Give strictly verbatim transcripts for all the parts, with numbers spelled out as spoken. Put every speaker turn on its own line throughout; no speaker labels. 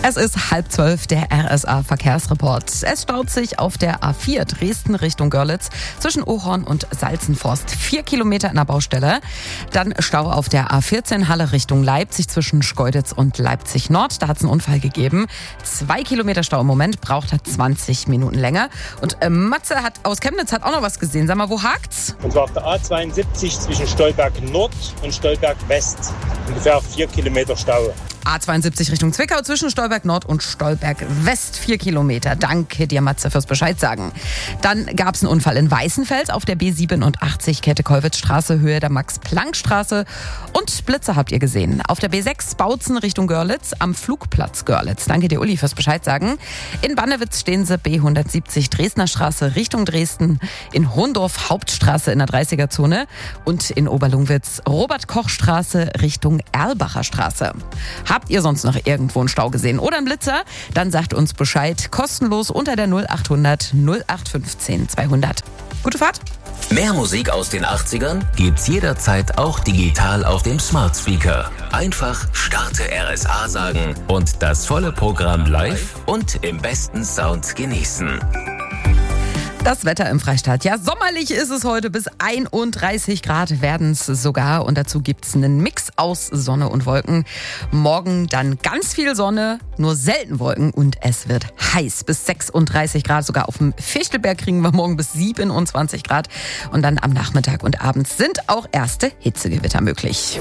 Es ist halb zwölf, der R S A-Verkehrsreport. Es staut sich auf der A vier Dresden Richtung Görlitz zwischen Ohorn und Salzenforst. Vier Kilometer in der Baustelle. Dann Stau auf der A vierzehn Halle Richtung Leipzig zwischen Schkeuditz und Leipzig Nord. Da hat es einen Unfall gegeben. Zwei Kilometer Stau im Moment, braucht er zwanzig Minuten länger. Und äh, Matze hat aus Chemnitz hat auch noch was gesehen. Sag mal, wo hakt's?
Und zwar auf der A zweiundsiebzig zwischen Stolberg Nord und Stolberg West. Ungefähr vier Kilometer Stau.
A zweiundsiebzig Richtung Zwickau zwischen Stolberg Nord und Stolberg West. Vier Kilometer. Danke dir, Matze, fürs Bescheid sagen. Dann gab es einen Unfall in Weißenfels auf der B siebenundachtzig Käthe-Kollwitz-Straße, Höhe der Max-Planck-Straße. Und Blitze habt ihr gesehen. Auf der B sechs Bautzen Richtung Görlitz am Flugplatz Görlitz. Danke dir, Uli, fürs Bescheid sagen. In Bannewitz stehen sie B hundertsiebzig Dresdner Straße Richtung Dresden. In Hohndorf Hauptstraße in der dreißiger-Zone. Und in Oberlungwitz Robert-Koch-Straße Richtung Erlbacher Straße. Habt ihr sonst noch irgendwo einen Stau gesehen oder einen Blitzer? Dann sagt uns Bescheid. Kostenlos unter der null acht hundert null acht fünfzehn zweihundert. Gute Fahrt!
Mehr Musik aus den achtzigern gibt's jederzeit auch digital auf dem Smart Speaker. Einfach Starte R S A sagen und das volle Programm live und im besten Sound genießen.
Das Wetter im Freistaat. Ja, sommerlich ist es heute. Bis einunddreißig Grad werden es sogar. Und dazu gibt es einen Mix aus Sonne und Wolken. Morgen dann ganz viel Sonne, nur selten Wolken. Und es wird heiß. Bis sechsunddreißig Grad. Sogar auf dem Fichtelberg kriegen wir morgen bis siebenundzwanzig Grad. Und dann am Nachmittag und abends sind auch erste Hitzegewitter möglich.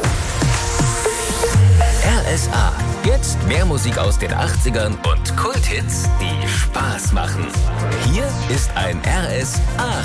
R S A. Jetzt mehr Musik aus den achtzigern und Kulthits, die Spaß machen. Hier ist ein R S A